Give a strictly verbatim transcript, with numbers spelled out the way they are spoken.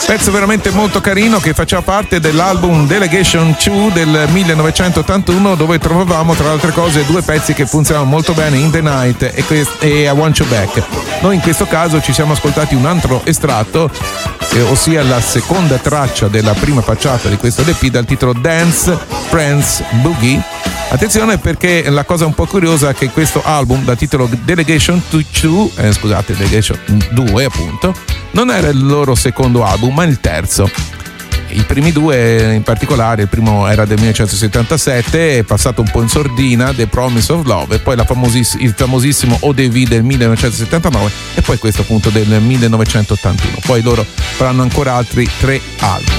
Pezzo veramente molto carino che faceva parte dell'album Delegation due del millenovecentottantuno, dove trovavamo tra le altre cose due pezzi che funzionavano molto bene, In the Night e, quest- e I Want You Back. Noi in questo caso ci siamo ascoltati un altro estratto, eh, ossia la seconda traccia della prima facciata di questo D P dal titolo Dance Friends Boogie. Attenzione, perché la cosa un po' curiosa è che questo album dal titolo Delegation due, eh, scusate, Delegation due appunto, non era il loro secondo album ma il terzo. I primi due, in particolare il primo era del millenovecentosettantasette, è passato un po' in sordina, The Promise of Love, e poi la famosiss- il famosissimo O D V del millenovecentosettantanove, e poi questo appunto del millenovecentottantuno. Poi loro faranno ancora altri tre album.